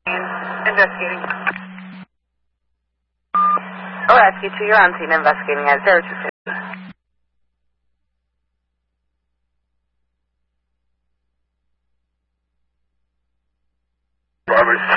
Investigating. Oh, rescue 2, you're on scene investigating at 0250. Robert.